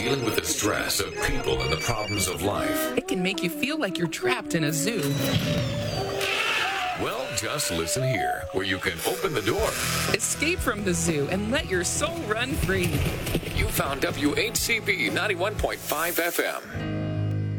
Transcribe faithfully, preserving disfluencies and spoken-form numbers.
dealing with the stress of people and the problems of life? It can make you feel like you're trapped in a zoo. Well, just listen here, where you can open the door. Escape from the zoo and let your soul run free. You found W H C B ninety-one point five F M.